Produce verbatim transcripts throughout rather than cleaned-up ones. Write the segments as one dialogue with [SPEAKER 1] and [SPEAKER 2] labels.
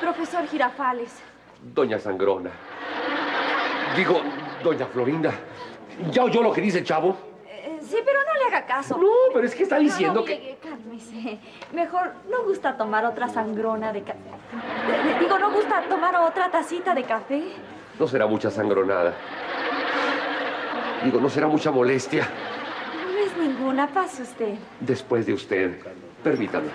[SPEAKER 1] Profesor Girafales.
[SPEAKER 2] Doña Sangrona. Digo, doña Florinda. ¿Ya oyó lo que dice el chavo?
[SPEAKER 1] Eh, sí, pero no le haga caso.
[SPEAKER 2] No, pero es que está diciendo
[SPEAKER 1] no, no,
[SPEAKER 2] que...
[SPEAKER 1] mire, cálmese. Mejor, ¿no gusta tomar otra sangrona de café? Digo, ¿no gusta tomar otra tacita de café?
[SPEAKER 2] No será mucha sangronada. Digo, no será mucha molestia.
[SPEAKER 1] No es ninguna, pase usted.
[SPEAKER 2] Después de usted. Permítame.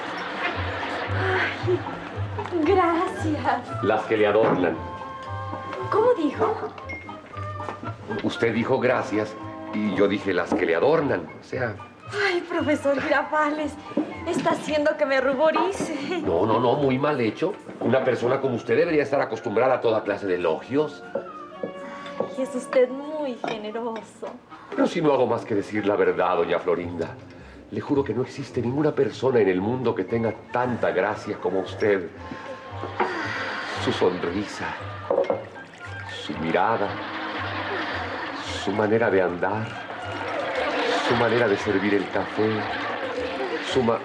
[SPEAKER 1] Ay, gracias.
[SPEAKER 2] Las que le adornan.
[SPEAKER 1] ¿Cómo dijo?
[SPEAKER 2] Usted dijo gracias y yo dije las que le adornan. O sea...
[SPEAKER 1] Ay, profesor Girafales, está haciendo que me ruborice.
[SPEAKER 2] No, no, no, muy mal hecho. Una persona como usted debería estar acostumbrada a toda clase de elogios.
[SPEAKER 1] Ay, es usted muy generoso.
[SPEAKER 2] Pero si no hago más que decir la verdad, doña Florinda. Le juro que no existe ninguna persona en el mundo que tenga tanta gracia como usted. Su sonrisa, su mirada, su manera de andar, su manera de servir el café, su ma...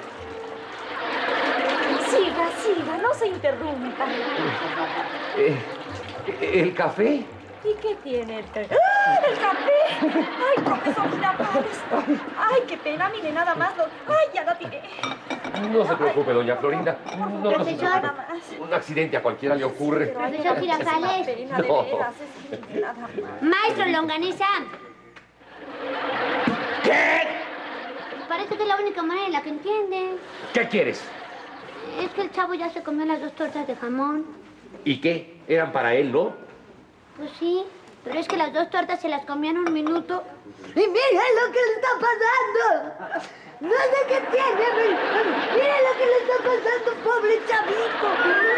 [SPEAKER 1] Siga, siga, no se interrumpa.
[SPEAKER 2] Eh, ¿El café?
[SPEAKER 1] ¿Y qué tiene el café? ¡Ah, el café! ¡Ay, profesor Girafales! ¡Ay, qué pena! Mire, nada más. Lo... ¡Ay, ya la tiré!
[SPEAKER 2] No se preocupe, doña Florinda. No, no se preocupe.
[SPEAKER 1] Nada más.
[SPEAKER 2] Un accidente a cualquiera le ocurre.
[SPEAKER 3] Profesor Girafales.
[SPEAKER 1] Pena, de
[SPEAKER 2] No.
[SPEAKER 1] veras, es que nada más.
[SPEAKER 3] Maestro Longaniza.
[SPEAKER 2] ¿Qué?
[SPEAKER 3] Parece que es la única manera en la que entiende.
[SPEAKER 2] ¿Qué quieres?
[SPEAKER 3] Es que el chavo ya se comió las dos tortas de jamón.
[SPEAKER 2] ¿Y qué? Eran para él, ¿no?
[SPEAKER 3] Pues sí, pero es que las dos tortas se las comían un minuto. ¡Y miren lo que le está pasando! No sé qué tiene, pero miren lo que le está pasando, pobre chavo.